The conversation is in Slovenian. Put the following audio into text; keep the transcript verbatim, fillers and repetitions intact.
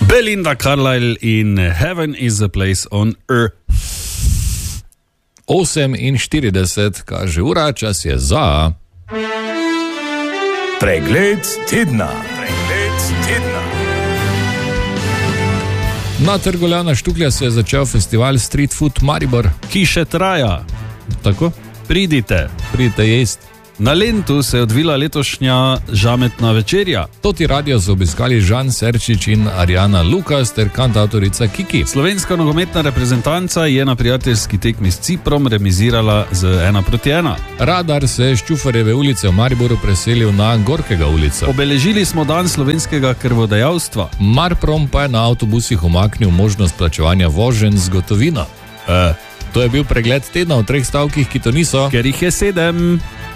Belinda Carlisle in Heaven is a place on earth. osem štirideset kaže ura, čas je za... Pregled tedna. Pregled tedna. Na Trgu Leona Štuklja se je začel festival Street Food Maribor. Ki še traja. Tako? Pridite. Pridite jest. Na Lentu se je odvila letošnja žametna večerja. Toti radio so obiskali Žan Serčič in Arjana Lukas ter kantautorica Kiki. Slovenska nogometna reprezentanca je na prijateljski tekmi s Ciprom remizirala z ena proti ena. Radar se je s Čufarjeve ulice v Mariboru preselil na Gorkega ulico. Obeležili smo dan slovenskega krvodajalstva. Marprom pa je na avtobusih umaknil možnost plačevanja voženj z gotovino. E, to je bil pregled tedna v treh stavkih, ki to niso. Ker jih je sedem.